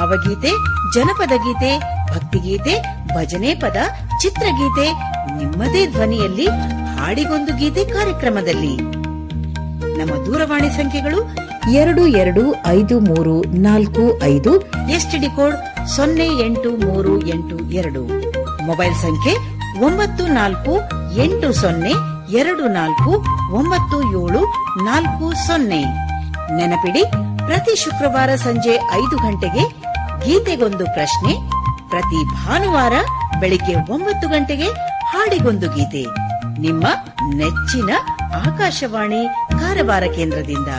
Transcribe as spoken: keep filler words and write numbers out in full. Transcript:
ಭಾವಗೀತೆ, ಜನಪದ ಗೀತೆ, ಭಕ್ತಿಗೀತೆ, ಭಜನೆ ಪದ, ಚಿತ್ರಗೀತೆ ನಿಮ್ಮದೇ ಧ್ವನಿಯಲ್ಲಿ ಹಾಡಿಗೊಂದು ಗೀತೆ ಕಾರ್ಯಕ್ರಮದಲ್ಲಿ. ನಮ್ಮ ದೂರವಾಣಿ ಸಂಖ್ಯೆಗಳು ಎರಡು ಎರಡು ಐದು ಮೂರು ನಾಲ್ಕು ಐದು, ಎಸ್ಟಿಡಿ ಕೋಡ್ ಸೊನ್ನೆ ಎಂಟು ಮೂರು ಎಂಟು ಎರಡು, ಮೊಬೈಲ್ ಸಂಖ್ಯೆ ಒಂಬತ್ತು ನಾಲ್ಕು ಎಂಟು ಸೊನ್ನೆ ಎರಡು ನಾಲ್ಕು ಒಂಬತ್ತು ಏಳು ನಾಲ್ಕು ಸೊನ್ನೆ. ನೆನಪಿಡಿ, ಪ್ರತಿ ಶುಕ್ರವಾರ ಸಂಜೆ ಐದು ಗಂಟೆಗೆ ಗೀತೆಗೊಂದು ಪ್ರಶ್ನೆ, ಪ್ರತಿ ಭಾನುವಾರ ಬೆಳಿಗ್ಗೆ ಒಂಬತ್ತು ಗಂಟೆಗೆ ಹಾಡಿಗೊಂದು ಗೀತೆ. ನಿಮ್ಮ ನೆಚ್ಚಿನ ಆಕಾಶವಾಣಿ ಕಾರವಾರ ಕೇಂದ್ರದಿಂದ.